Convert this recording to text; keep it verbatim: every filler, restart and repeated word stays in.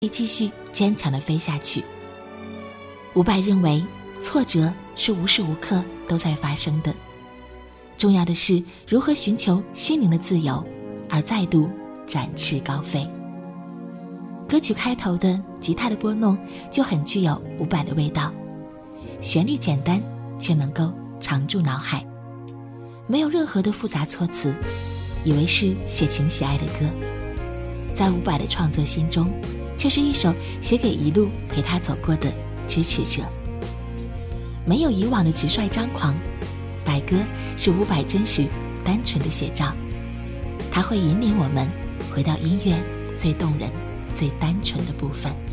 继续坚强地飞下去。伍佰认为挫折是无时无刻都在发生的，重要的是如何寻求心灵的自由，而再度展翅高飞。歌曲开头的吉他的拨弄就很具有伍佰的味道，旋律简单却能够常驻脑海，没有任何的复杂措辞，以为是写情写爱的歌，在伍佰的创作心中却是一首写给一路陪他走过的支持者。没有以往的直率张狂，百歌是伍佰真实单纯的写照，他会引领我们回到音乐最动人最单纯的部分。